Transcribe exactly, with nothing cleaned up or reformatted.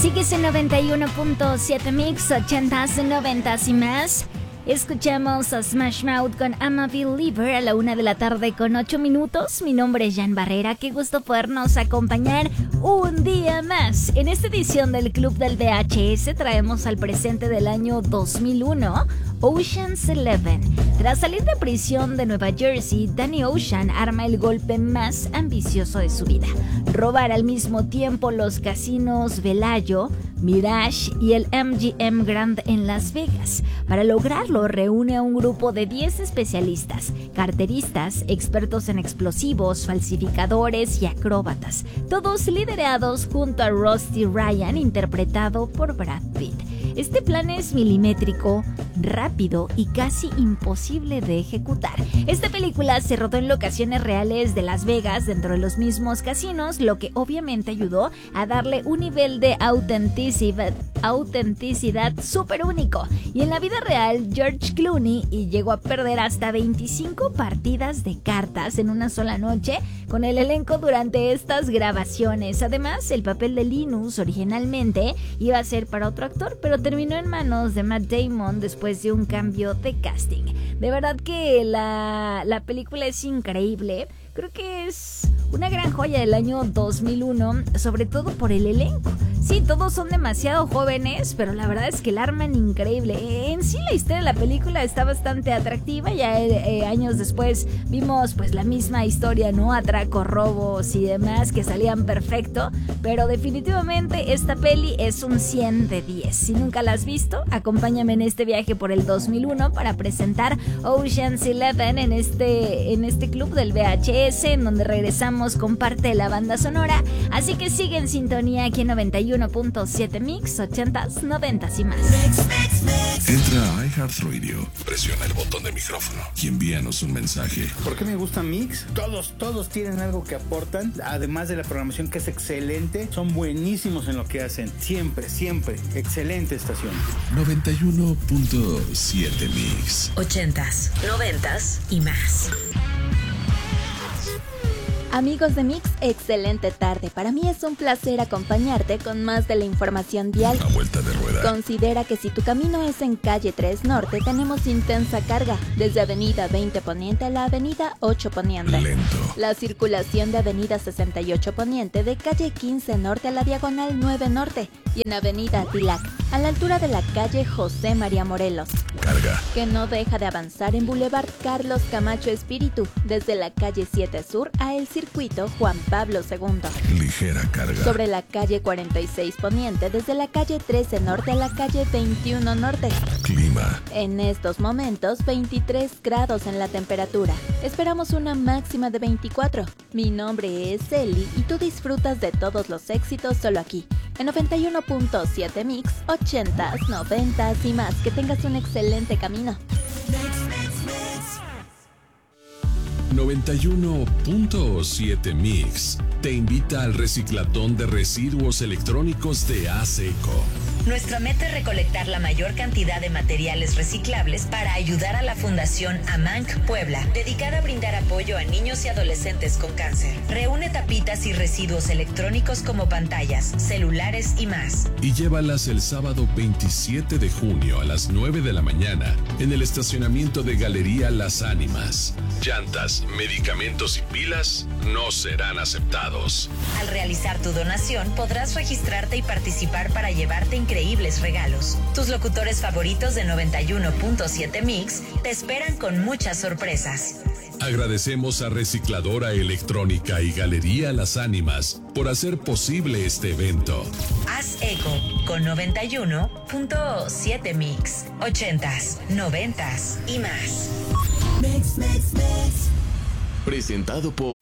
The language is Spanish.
Sigues en noventa y uno punto siete Mix, ochentas, noventas y más. Escuchamos a Smash Mouth con I'm a Believer a la una de la tarde con ocho minutos. Mi nombre es Jan Barrera, qué gusto podernos acompañar un día más. En esta edición del Club del V H S traemos al presente del año dos mil uno, Ocean's Eleven. Tras salir de prisión de Nueva Jersey, Danny Ocean arma el golpe más ambicioso de su vida: robar al mismo tiempo los casinos Bellagio, Mirage y el M G M Grand en Las Vegas. Para lograrlo, reúne a un grupo de diez especialistas, carteristas, expertos en explosivos, falsificadores y acróbatas, todos liderados junto a Rusty Ryan, interpretado por Brad Pitt. Este plan es milimétrico, rápido y casi imposible de ejecutar. Esta película se rodó en locaciones reales de Las Vegas, dentro de los mismos casinos, lo que obviamente ayudó a darle un nivel de autenticidad, autenticidad súper único. Y en la vida real, George Clooney llegó a perder hasta veinticinco partidas de cartas en una sola noche con el elenco durante estas grabaciones. Además, el papel de Linus originalmente iba a ser para otro actor, pero terminó en manos de Matt Damon después de un cambio de casting. De verdad que la, la película es increíble. Creo que es una gran joya del año dos mil uno, sobre todo por el elenco. Sí, todos son demasiado jóvenes, pero la verdad es que la arman increíble. En sí, la historia de la película está bastante atractiva. Ya eh, años después vimos pues la misma historia, ¿no? Atracos, robos y demás que salían perfecto. Pero definitivamente esta peli es un cien de diez. Si nunca la has visto, acompáñame en este viaje por el dos mil uno para presentar Ocean's Eleven en este, en este club del V H S, en donde regresamos con parte de la banda sonora. Así que sigue en sintonía aquí en noventa y uno punto siete Mix, ochentas, noventas y más. Entra a iHeartRadio, presiona el botón de micrófono y envíanos un mensaje. ¿Por qué me gusta Mix? Todos, todos tienen algo que aportan, además de la programación que es excelente. Son buenísimos en lo que hacen, siempre, siempre. Excelente estación. noventa y uno punto siete Mix, ochentas, noventas y más. Amigos de Mix, excelente tarde. Para mí es un placer acompañarte con más de la información vial. A vuelta de rueda. Considera que si tu camino es en calle tres Norte, tenemos intensa carga, desde avenida veinte Poniente a la avenida ocho Poniente. Lento. La circulación de avenida sesenta y ocho Poniente, de calle quince Norte a la diagonal nueve Norte, y en avenida Tilac, a la altura de la calle José María Morelos. Carga. Que no deja de avanzar en Boulevard Carlos Camacho Espíritu, desde la calle siete Sur a el circuito Juan Pablo segundo. Ligera carga. Sobre la calle cuarenta y seis Poniente, desde la calle trece Norte a la calle veintiuno Norte. Clima. En estos momentos, veintitrés grados en la temperatura. Esperamos una máxima de veinticuatro. Mi nombre es Eli y tú disfrutas de todos los éxitos solo aquí, en noventa y uno punto siete Mix, ochentas, noventas y más. Que tengas un excelente camino. noventa y uno punto siete Mix te invita al reciclatón de residuos electrónicos de ASECO. Nuestra meta es recolectar la mayor cantidad de materiales reciclables para ayudar a la Fundación AMANC Puebla, dedicada a brindar apoyo a niños y adolescentes con cáncer. Reúne tapitas y residuos electrónicos como pantallas, celulares y más. Y llévalas el sábado veintisiete de junio a las nueve de la mañana en el estacionamiento de Galería Las Ánimas. Llantas, medicamentos y pilas no serán aceptados. Al realizar tu donación, podrás registrarte y participar para llevarte increíbles regalos. Tus locutores favoritos de noventa y uno punto siete Mix te esperan con muchas sorpresas. Agradecemos a Recicladora Electrónica y Galería Las Ánimas por hacer posible este evento. Haz eco con noventa y uno punto siete Mix, ochentas, noventas y más. Mix, mix, mix. Presentado por